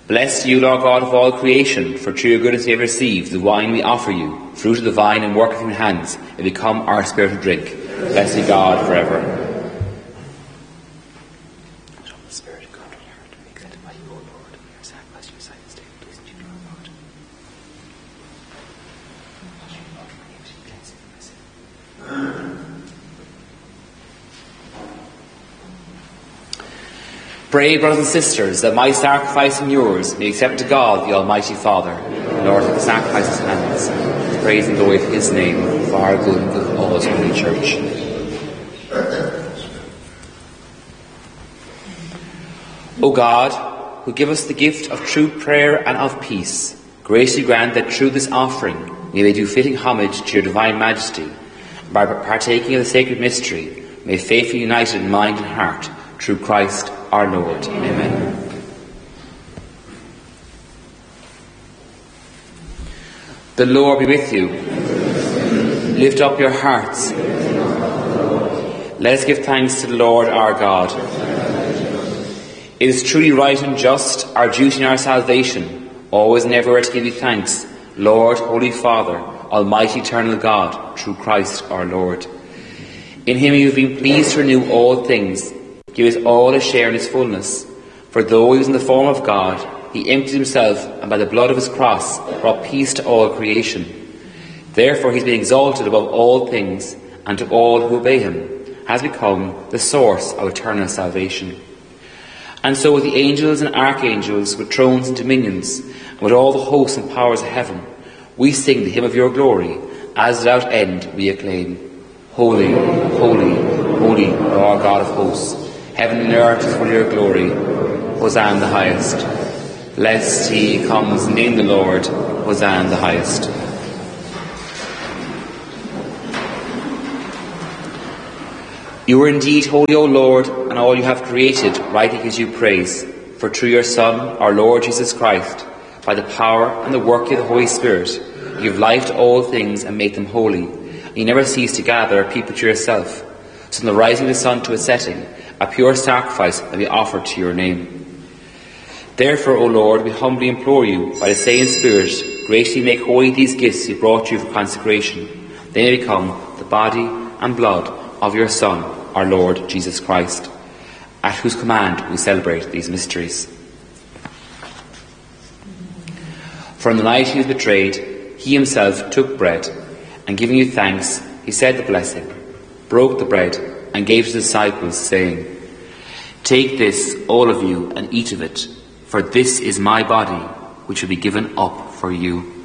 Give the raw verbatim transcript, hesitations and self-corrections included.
Blessed you, Lord God of all creation, for through your goodness we have received the wine we offer you, fruit of the vine and work of your hands, and become our spiritual drink. Blessed be God forever. Pray, brothers and sisters, that my sacrifice and yours may accept to God, the Almighty Father, the Lord of the sacrifice's hands, with praise and glory for his name, for our good and good of all his holy church. O God, who give us the gift of true prayer and of peace, graciously grant that through this offering we may do fitting homage to your divine majesty, and by partaking of the sacred mystery, may faithfully united in mind and heart, through Christ our Lord. Amen. The Lord be with you. Lift up your hearts. Let us give thanks to the Lord our God. It is truly right and just, our duty and our salvation, always and everywhere to give you thanks, Lord, Holy Father, Almighty Eternal God, through Christ our Lord. In him you have been pleased to renew all things. Give us all a share in his fullness. For though he was in the form of God, he emptied himself, and by the blood of his cross brought peace to all creation. Therefore he has been exalted above all things, and to all who obey him has become the source of eternal salvation. And so with the angels and archangels, with thrones and dominions, and with all the hosts and powers of heaven, we sing the hymn of your glory, as without end we acclaim. Holy, holy, holy, Lord God of hosts. Heaven and earth is full of your glory. Hosanna in the highest. Blessed he comes in the name of the Lord. Hosanna in the highest. You are indeed holy, O Lord, and all you have created rightly gives you praise. For through your Son, our Lord Jesus Christ, by the power and the work of the Holy Spirit, you give life to all things and make them holy. And you never cease to gather a people to yourself. So from the rising of the sun to its setting, a pure sacrifice may be offered to your name. Therefore, O Lord, we humbly implore you, by the same Spirit, graciously make holy these gifts we brought you for consecration. They may become the body and blood of your Son, our Lord Jesus Christ, at whose command we celebrate these mysteries. For on the night he was betrayed, he himself took bread, and giving you thanks, he said the blessing, broke the bread, and gave to the disciples, saying, Take this, all of you, and eat of it, for this is my body, which will be given up for you.